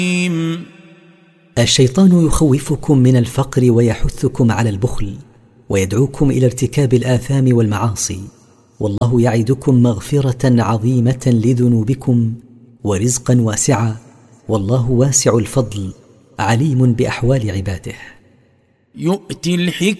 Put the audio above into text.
الشيطان يخوفكم من الفقر ويحثكم على البخل ويدعوكم إلى ارتكاب الآثام والمعاصي، والله يعدكم مغفرة عظيمة لذنوبكم ورزقا واسعا، والله واسع الفضل عليم بأحوال عباده. يؤتي الحكمة